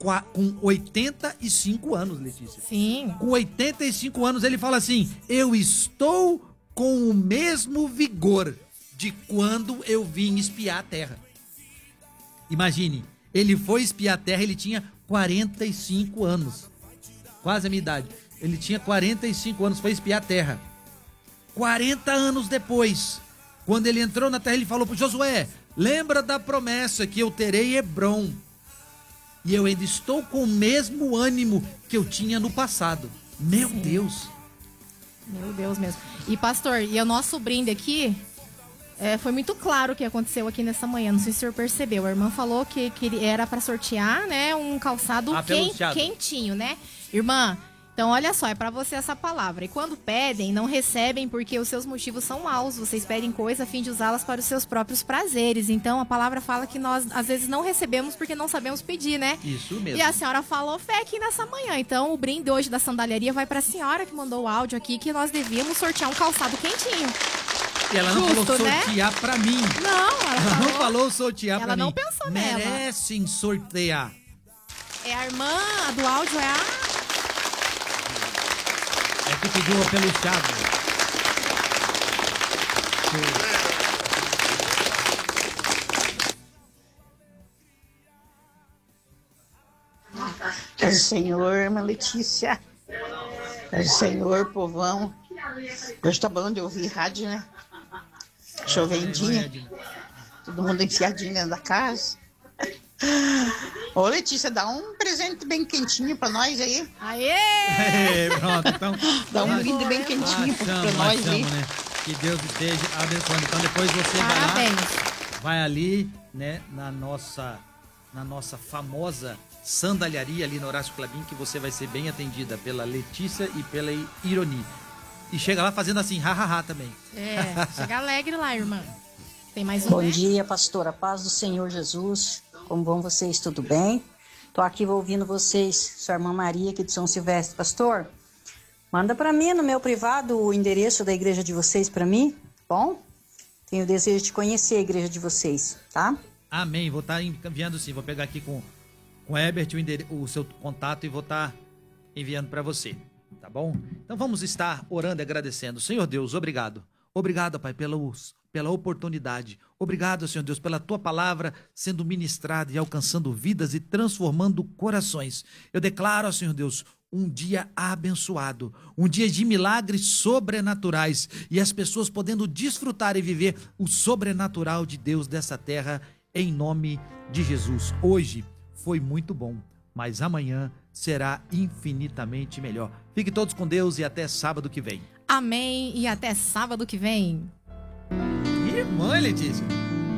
com 85 anos, Letícia. Sim. Com 85 anos ele fala assim: eu estou com o mesmo vigor de quando eu vim espiar a terra. Imagine, ele foi espiar a terra, ele tinha 45 anos. Quase a minha idade. Ele tinha 45 anos, foi espiar a terra. 40 anos depois, quando ele entrou na terra, ele falou para Josué: lembra da promessa que eu terei Hebrom. E eu ainda estou com o mesmo ânimo que eu tinha no passado. Meu Sim. Deus. Meu Deus mesmo. E pastor, e o nosso brinde aqui, foi muito claro o que aconteceu aqui nessa manhã. Não sei se o senhor percebeu. A irmã falou que era para sortear, né, um calçado quentinho, né? Irmã, então olha só, é para você essa palavra. E quando pedem, não recebem porque os seus motivos são maus. Vocês pedem coisa a fim de usá-las para os seus próprios prazeres. Então a palavra fala que nós às vezes não recebemos porque não sabemos pedir, né? Isso mesmo. E a senhora falou fé aqui nessa manhã. Então o brinde hoje da sandaliaria vai para a senhora que mandou o áudio aqui que nós devíamos sortear um calçado quentinho. E ela não Justo, falou né? sortear pra mim. Não, Ela não falou sortear pra mim. Ela não pensou nela. Merecem sortear. É a irmã, a do áudio é a... É que pediu uma peluchada. Paz do Senhor, irmã Letícia. Paz do Senhor, povão. Hoje tá bom de ouvir rádio, né? Chovendinha. Todo mundo enfiadinho dentro da casa. Ô, Letícia, dá um presente bem quentinho pra nós aí. Aê! Pronto, então. Dá um brinde bem quentinho pra nós aí. Né? Que Deus esteja abençoando. Então depois você Parabéns. vai ali, né, na nossa famosa sandaliaria ali no Horácio Clabin, que você vai ser bem atendida pela Letícia e pela Ironi. E chega lá fazendo assim, ha também. Chega alegre lá, irmã. Tem mais um, Bom né? dia, pastora. Paz do Senhor Jesus. Como vão vocês? Tudo bem? Tô aqui ouvindo vocês, sua irmã Maria aqui de São Silvestre. Pastor, manda para mim no meu privado o endereço da igreja de vocês para mim, bom? Tenho o desejo de conhecer a igreja de vocês, tá? Amém. Vou estar enviando sim. Vou pegar aqui com o Herbert o seu contato e vou estar enviando para você. Tá bom? Então vamos estar orando e agradecendo. Senhor Deus, obrigado. Obrigado, Pai, pela oportunidade. Obrigado, Senhor Deus, pela Tua palavra sendo ministrada e alcançando vidas e transformando corações. Eu declaro, Senhor Deus, um dia abençoado, um dia de milagres sobrenaturais e as pessoas podendo desfrutar e viver o sobrenatural de Deus dessa terra em nome de Jesus. Hoje foi muito bom, mas amanhã será infinitamente melhor. Fiquem todos com Deus e até sábado que vem. Amém. E até sábado que vem. Irmã Letícia.